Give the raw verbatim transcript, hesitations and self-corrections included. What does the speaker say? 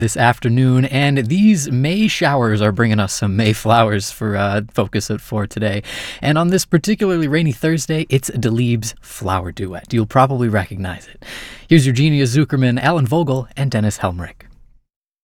this afternoon, and these May showers are bringing us some May flowers for uh, Focus at four today. And on this particularly rainy Thursday, it's Delibes' Flower Duet. You'll probably recognize it. Here's Eugenia Zuckerman, Alan Vogel, and Dennis Helmrich.